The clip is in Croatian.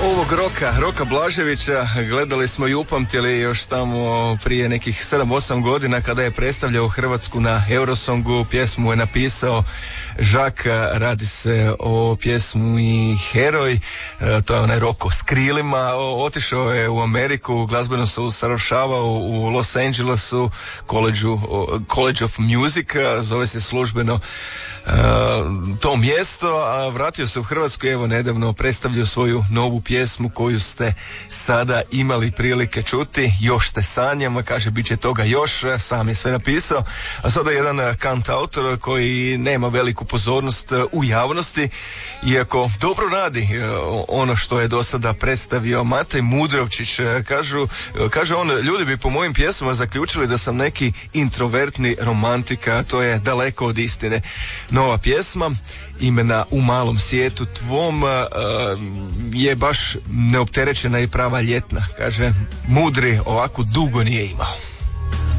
ovog Roka Blaževića gledali smo i upamtili još tamo prije nekih 7-8 godina kada je predstavljao Hrvatsku na Eurosongu. Pjesmu je napisao Žak, radi se o pjesmi Heroj, to je onaj Roko s krilima. Otišao je u Ameriku, glazbeno se usavršavao u Los Angelesu, College of Music, zove se službeno to mjesto, a vratio se u Hrvatsku i evo nedavno predstavljao svoju novu pjesmu koju ste sada imali prilike čuti. Još te sanjam, kaže bit će toga još, sam je sve napisao, a sada jedan kantautor koji nema veliku pozornost u javnosti, iako dobro radi ono što je do sada predstavio. Matej Mudrovčić, kaže on, ljudi bi po mojim pjesmama zaključili da sam neki introvertni romantika, to je daleko od istine. Nova pjesma, imena U malom svijetu tvom, je baš neopterećena i prava ljetna. Kaže, mudri ovako dugo nije imao.